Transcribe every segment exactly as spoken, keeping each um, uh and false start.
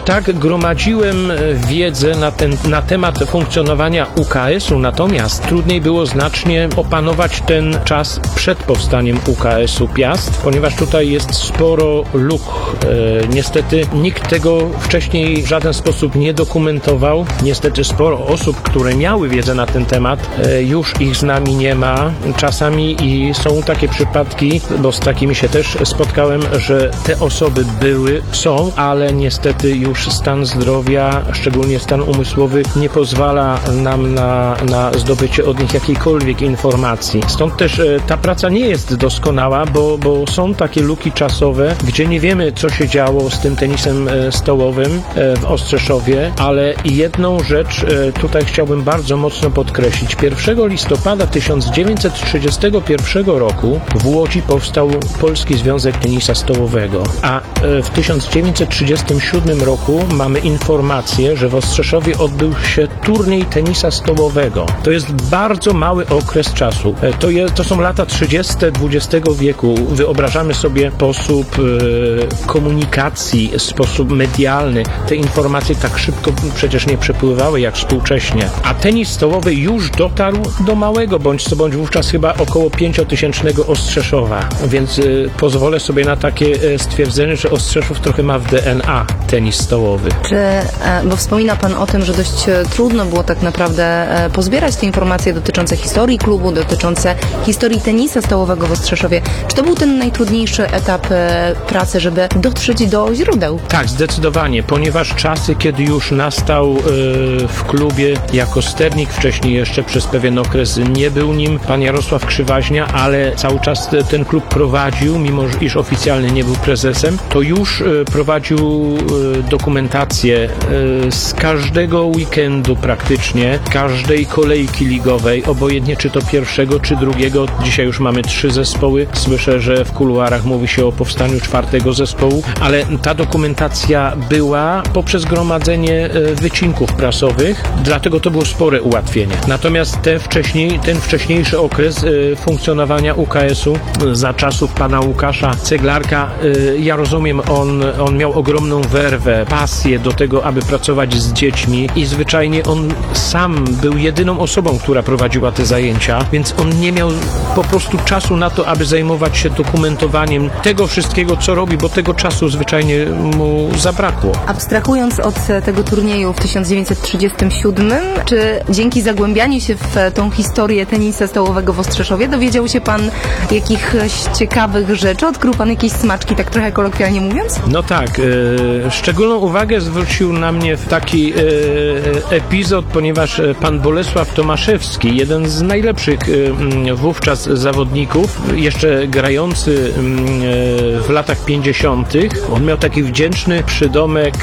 tak gromadziłem wiedzę na, ten, na temat funkcjonowania U K S-u, natomiast trudniej było znacznie opanować ten czas przed powstaniem U K S-u Piast, ponieważ tutaj jest sporo luk. E, niestety nikt tego wcześniej w żaden sposób nie dokumentował. Niestety sporo osób, które miały wiedzę na ten temat, e, już ich z nami nie ma. Czasami i są takie przypadki, bo z takimi się też spotkałem, że te osoby były, są, ale niestety już stan zdrowia, szczególnie stan umysłowy, nie pozwala nam na, na zdobycie od nich jakiejkolwiek informacji. Stąd też e, ta praca nie jest doskonała, bo, bo są takie luki czasowe, gdzie nie wiemy, co się działo z tym tenisem e, stołowym e, w Ostrzeszowie, ale jedną rzecz e, tutaj chciałbym bardzo mocno podkreślić. pierwszego listopada tysiąc dziewięćset trzydziestego pierwszego roku w Łodzi powstał Polski Związek Tenisa Stołowego, a w tysiąc dziewięćset trzydziestym siódmym roku mamy informację, że w Ostrzeszowie odbył się turniej tenisa stołowego. To jest bardzo mały okres czasu. To, jest, to są lata trzydzieste dwudziestego wieku. Wyobrażamy sobie sposób e, komunikacji, sposób medialny. Te informacje tak szybko przecież nie przepływały jak współcześnie. A tenis stołowy już dotarł do małego, bądź co bądź wówczas chyba około pięciotysięcznego Ostrzeszowa. Więc e, pozwolę sobie na takie e, stwierdzenie, że Ostrzeszów trochę ma w D N A tenis stołowy. Czy, bo wspomina Pan o tym, że dość trudno było tak naprawdę pozbierać te informacje dotyczące historii klubu, dotyczące historii tenisa stołowego w Ostrzeszowie. Czy to był ten najtrudniejszy etap pracy, żeby dotrzeć do źródeł? Tak, zdecydowanie, ponieważ czasy, kiedy już nastał w klubie jako sternik, wcześniej jeszcze przez pewien okres nie był nim pan Jarosław Krzywaźnia, ale cały czas ten klub prowadził, mimo iż oficjalnie nie był prezesem, to już prowadził dokumentację z każdego weekendu praktycznie, każdej kolejki ligowej, obojętnie czy to pierwszego, czy drugiego. Dzisiaj już mamy trzy zespoły. Słyszę, że w kuluarach mówi się o powstaniu czwartego zespołu, ale ta dokumentacja była poprzez gromadzenie wycinków prasowych, dlatego to było spore ułatwienie. Natomiast te wcześniej, ten wcześniejszy okres funkcjonowania U K S-u za czasów pana Łukasza Ceglarka, ja rozumiem, on, on miał ogromną werwę, pasję do tego, aby pracować z dziećmi i zwyczajnie on sam był jedyną osobą, która prowadziła te zajęcia, więc on nie miał po prostu czasu na to, aby zajmować się dokumentowaniem tego wszystkiego, co robi, bo tego czasu zwyczajnie mu zabrakło. Abstrahując od tego turnieju w tysiąc dziewięćset trzydziestym siódmym, czy dzięki zagłębianiu się w tą historię tenisa stołowego w Ostrzeszowie dowiedział się Pan jakichś ciekawych rzeczy? Odkrył Pan jakieś smaczki, tak trochę kolokwialnie mówiąc? No tak. E, szczególną uwagę zwrócił na mnie taki e, epizod, ponieważ pan Bolesław Tomaszewski, jeden z najlepszych e, wówczas zawodników, jeszcze grający e, w latach pięćdziesiątych, on miał taki wdzięczny przydomek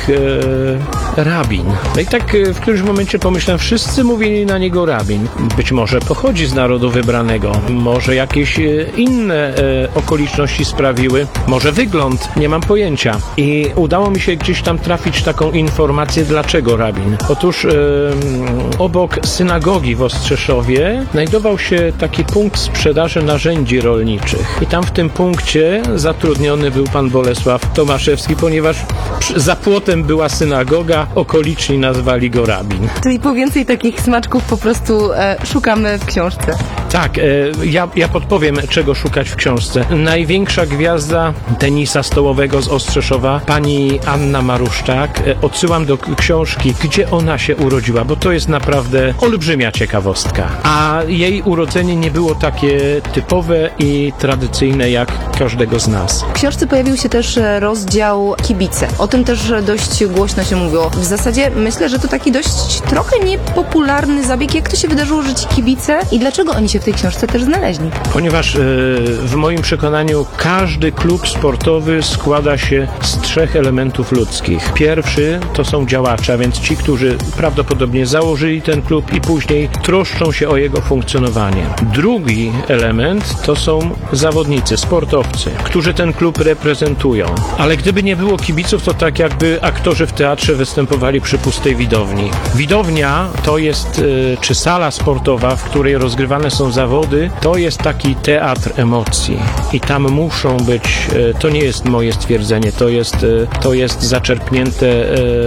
e, Rabin. No i tak e, w którymś momencie pomyślałem, wszyscy mówili na niego Rabin. Być może pochodzi z narodu wybranego, może jakieś e, inne e, okoliczności sprawiły, może wygląd, nie mam pojęcia. I udało mi się gdzieś tam trafić taką informację, dlaczego Rabin. Otóż e, obok synagogi w Ostrzeszowie znajdował się taki punkt sprzedaży narzędzi rolniczych. I tam w tym punkcie zatrudniony był pan Bolesław Tomaszewski, ponieważ za płotem była synagoga, okoliczni nazwali go Rabin. Czyli po więcej takich smaczków po prostu e, szukamy w książce. Tak, e, ja, ja podpowiem, czego szukać w książce. Największa gwiazda tenisa stołowego z Ostrzeszowa, pani Anna Maruszczak. E, odsyłam do książki, gdzie ona się urodziła, bo to jest naprawdę olbrzymia ciekawostka. A jej urodzenie nie było takie typowe i tradycyjne jak każdego z nas. W książce pojawił się też rozdział kibice. O tym też dość głośno się mówiło. W zasadzie myślę, że to taki dość trochę niepopularny zabieg. Jak to się wydarzyło, że ci kibice i dlaczego oni się w tej książce też znaleźli? Ponieważ yy, w moim przekonaniu każdy klub sportowy składa się z trzech elementów ludzkich. Pierwszy to są działacze, a więc ci, którzy prawdopodobnie założyli ten klub i później troszczą się o jego funkcjonowanie. Drugi element to są zawodnicy, sportowcy, którzy ten klub reprezentują. Ale gdyby nie było kibiców, to tak jakby aktorzy w teatrze występowali przy pustej widowni. Widownia to jest, yy, czy sala sportowa, w której rozgrywane są zawody, to jest taki teatr emocji. I tam muszą być, yy, to nie jest moje stwierdzenie, to jest, yy, to jest zaczerpnięte yy,